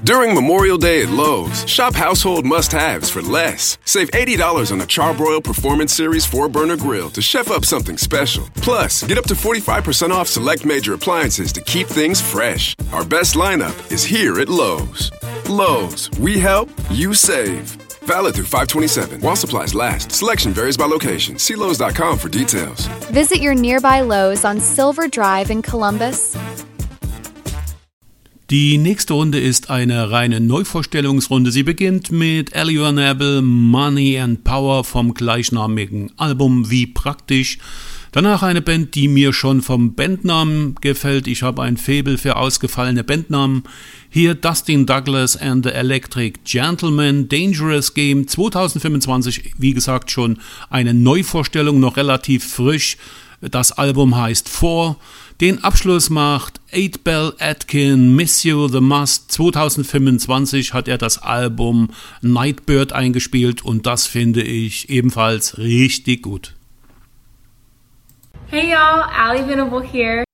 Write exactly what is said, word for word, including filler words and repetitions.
During Memorial Day at Lowe's, shop household must-haves for less. Save eighty dollars on a Charbroil Performance Series four burner grill to chef up something special. Plus, get up to forty-five percent off select major appliances to keep things fresh. Our best lineup is here at Lowe's. Lowe's, we help, you save. Valid through five twenty-seven. While supplies last. Selection varies by location. See Lowe's dot com for details. Visit your nearby Lowe's on Silver Drive in Columbus. Die nächste Runde ist eine reine Neuvorstellungsrunde. Sie beginnt mit Ellie Nebel, Money and Power vom gleichnamigen Album Wie praktisch. Danach eine Band, die mir schon vom Bandnamen gefällt. Ich habe ein Faible für ausgefallene Bandnamen. Hier Dustin Douglas and the Electric Gentleman, Dangerous Game, zwanzig fünfundzwanzig, wie gesagt schon eine Neuvorstellung, noch relativ frisch. Das Album heißt Four. Den Abschluss macht eight Bell Atkin, Miss You the Must. zwanzig fünfundzwanzig hat er das Album Nightbird eingespielt und das finde ich ebenfalls richtig gut. Hey y'all, Allie Venable here.